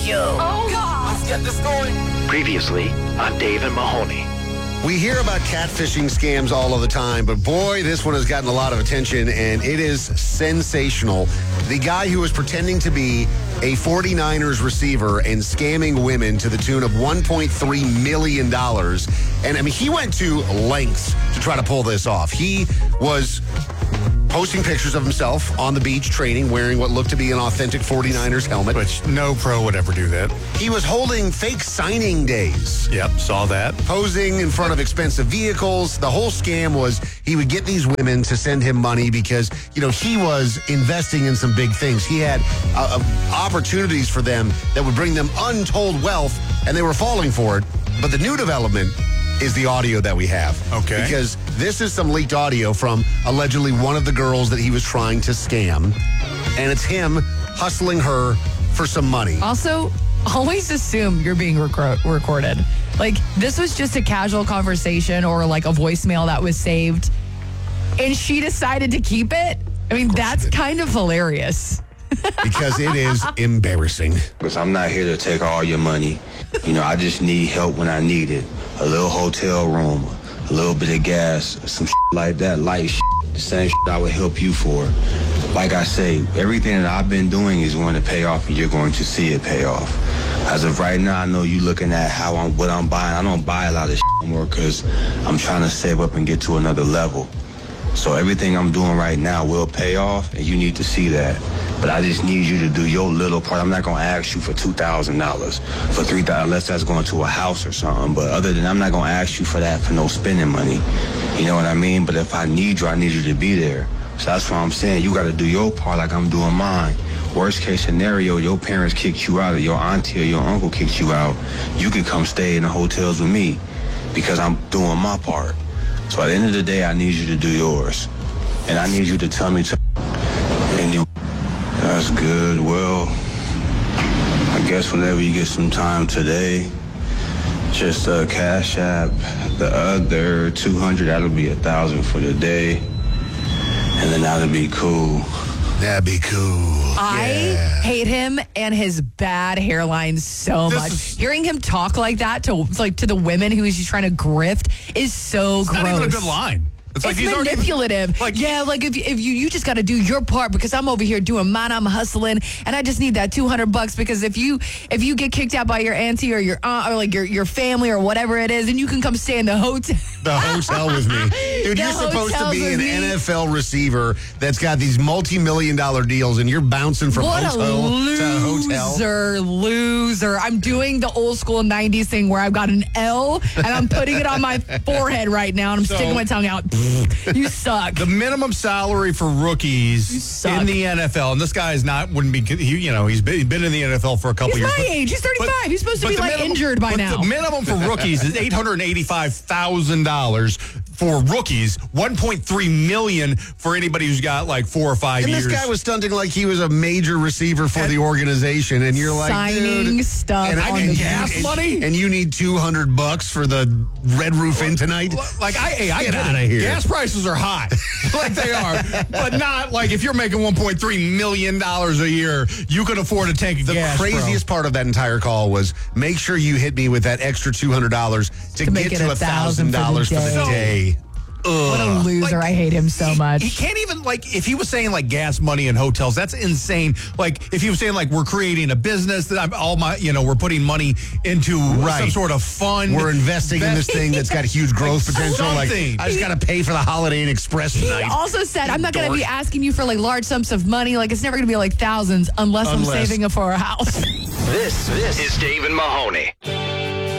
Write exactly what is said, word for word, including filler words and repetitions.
show. Oh, God. Let's get the story. Previously on Dave and Mahoney. We hear about catfishing scams all of the time, but boy, this one has gotten a lot of attention, and it is sensational. The guy who was pretending to be a forty-niners receiver and scamming women to the tune of one point three million dollars. And, I mean, he went to lengths to try to pull this off. He was posting pictures of himself on the beach training, wearing what looked to be an authentic forty-niners helmet. Which no pro would ever do that. He was holding fake signing days. Yep, saw that. Posing in front of expensive vehicles. The whole scam was he would get these women to send him money because, you know, he was investing in some big things. He had uh, uh, opportunities for them that would bring them untold wealth, and they were falling for it. But the new development is the audio that we have. Okay. Because this is some leaked audio from allegedly one of the girls that he was trying to scam. And it's him hustling her for some money. Also, always assume you're being rec- recorded. Like, this was just a casual conversation or like a voicemail that was saved, and she decided to keep it. I mean, that's kind of hilarious. Because it is embarrassing. Because I'm not here to take all your money. You know, I just need help when I need it. A little hotel room, a little bit of gas, some shit like that, light shit. The same shit I would help you for. Like I say, everything that I've been doing is going to pay off, and you're going to see it pay off. As of right now, I know you looking at how I'm, what I'm buying. I don't buy a lot of shit anymore because I'm trying to save up and get to another level. So everything I'm doing right now will pay off, and you need to see that. But I just need you to do your little part. I'm not going to ask you for two thousand dollars, for three thousand dollars, unless that's going to a house or something. But other than I'm not going to ask you for that for no spending money. You know what I mean? But if I need you, I need you to be there. So that's why I'm saying you got to do your part like I'm doing mine. Worst case scenario, your parents kicked you out, or your auntie or your uncle kicked you out. You could come stay in the hotels with me because I'm doing my part. So at the end of the day, I need you to do yours. And I need you to tell me to... And you... That's good. Well, I guess whenever you get some time today, just uh, Cash App the other two hundred. That'll be a thousand for the day. And then that'll be cool. That'd be cool. I yeah. hate him and his bad hairline so This much. is- Hearing him talk like that to like to the women who he's trying to grift is so It's gross. not even a good line. It's, like he's already- manipulative. like- yeah, like if, if you you just got to do your part because I'm over here doing mine. I'm hustling, and I just need that two hundred bucks because if you if you get kicked out by your auntie or your aunt or like your your family or whatever it is, then you can come stay in the hotel. The hotel with me. Dude, The you're supposed to hotels be with an me. N F L receiver that's got these multi-million dollar deals, and you're bouncing from What hotel a to hotel. loser, loser. I'm doing the old school nineties thing where I've got an L and I'm putting it on my forehead right now and I'm So- sticking my tongue out. You suck. The minimum salary for rookies suck. in the N F L, and this guy is not, wouldn't be, he, you know, he's been, he's been in the N F L for a couple He's years. my but- age. He's thirty-five. but- He's supposed to but be the like minimum- injured by but now. The minimum for rookies is eight hundred eighty-five thousand dollars for rookies, one point three million dollars for anybody who's got like four or five And years. this guy was stunting like he was a major receiver for And- the organization, and you're like, Signing dude, stuff and on I the get gas and, money? and you need two hundred bucks for the Red Roof Inn tonight. Like I, hey, I Get get outta it. here. Gas prices are high, like they are, but not like if you're making one point three million dollars a year, you can afford a tank of The gas. bro. craziest part of that entire call was make sure you hit me with that extra two hundred dollars to, To make get it to a one thousand thousand dollars for for the the day. day. What a loser. Like, I hate him so he- much. He can't even, like, if he was saying, like, gas money in hotels, that's insane. Like, if he was saying, like, we're creating a business that I'm all my, you know, we're putting money into Right. some sort of fund. We're investing in this thing that's got huge growth Like potential. Like, something. I just got to pay for the Holiday Inn Express He tonight. also said, I'm not going to Dork. be asking you for like large sums of money. Like it's never going to be like thousands unless, Unless. I'm saving it for a house. This, this is Dave and Mahoney.